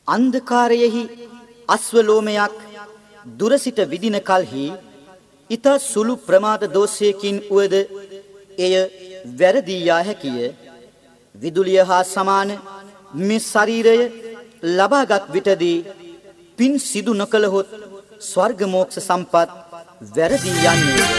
අන්ධකාරයෙහි අස්වලෝමයක් දුරසිට විදින කල්හි ඊතා සුළු ප්‍රමාද දෝෂයකින් උවද එය වැරදී යා හැකිය. විදුලිය හා සමාන මේ ශරීරය ලබාගත් විටදී පින් සිදු නොකළහොත් ස්වර්ග මෝක්ෂ සම්පත් වැරදී යන්නේ.